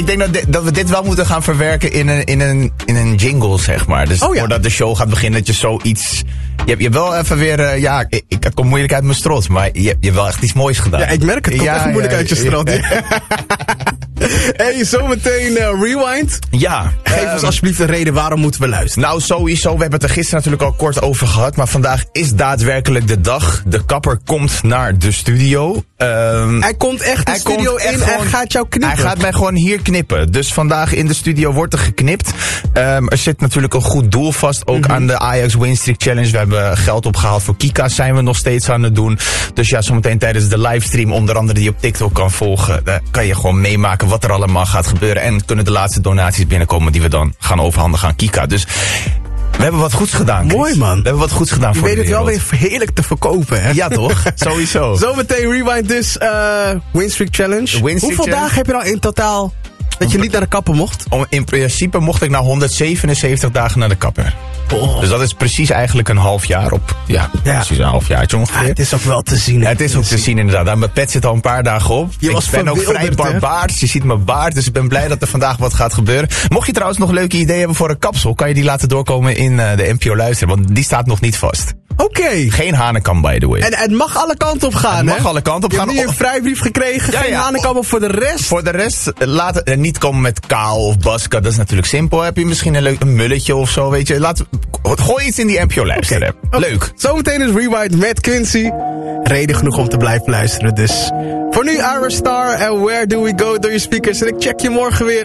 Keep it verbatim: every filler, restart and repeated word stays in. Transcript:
Ik denk dat, dit, dat we dit wel moeten gaan verwerken in een, in een, in een jingle, zeg maar. Dus oh, ja. voordat de show gaat beginnen, dat je zoiets... Je hebt, je hebt wel even weer... Uh, ja, ik, ik kom moeilijk uit mijn strot, maar je, je hebt wel echt iets moois gedaan. Ja, ik merk het. Komt ja, echt moeilijk ja, uit je strot. Ja. Hey, zometeen uh, Rewind. Ja. Geef um, ons alsjeblieft een reden, waarom moeten we luisteren? Nou, sowieso. We hebben het er gisteren natuurlijk al kort over gehad. Maar vandaag is daadwerkelijk de dag. De kapper komt naar de studio. Um, hij komt echt de studio in en hij gaat jou knippen. Hij gaat mij gewoon hier knippen. Dus vandaag in de studio wordt er geknipt. Um, er zit natuurlijk een goed doel vast. Ook mm-hmm. aan de Ajax Winstreak Challenge. We hebben geld opgehaald voor Kika. Zijn we nog steeds aan het doen. Dus ja, zometeen tijdens de livestream, onder andere die op TikTok kan volgen, daar kan je gewoon meemaken wat er allemaal gaat gebeuren. En kunnen de laatste donaties binnenkomen die we dan gaan overhandigen aan Kika. Dus we hebben wat goeds gedaan, Chris. Mooi, man. We hebben wat goeds gedaan je voor de wereld. Je weet het wel weer heerlijk te verkopen, hè? Ja, toch? Sowieso. Zometeen Rewind dus, uh, Winstreak Challenge. Winstreak Hoeveel Challenge? dagen heb je al in totaal dat je niet naar de kapper mocht? Om, in principe mocht ik na honderdzevenenzeventig dagen naar de kapper. Oh. Dus dat is precies eigenlijk een half jaar op. Ja, ja. precies een half jaartje ongeveer. Ja, het is ook wel te zien. Ja, het is ook te zien inderdaad. Nou, mijn pet zit al een paar dagen op. Je ik was ben ook vrij barbaars. Je ziet mijn baard, dus ik ben blij dat er vandaag wat gaat gebeuren. Mocht je trouwens nog leuke ideeën hebben voor een kapsel, kan je die laten doorkomen in uh, de N P O Luisteren, want die staat nog niet vast. Oké. Okay. Geen Hanekamp, by the way. En het mag alle kanten op gaan, Het hè? mag alle kanten op je gaan. Je hebt nu een vrijbrief gekregen, ja, geen ja. Hanekamp op voor de rest. Voor de rest, laat het niet komen met Kaal of Baska. Dat is natuurlijk simpel. Heb je misschien een leuk een mulletje of zo, weet je. Laat, gooi iets in die N P O Luisteren. Okay. Okay. Leuk. Zometeen is Rewind met Quincy. Reden genoeg om te blijven luisteren, dus. Voor nu, Ira Star en Where Do We Go door je speakers. En ik check je morgen weer.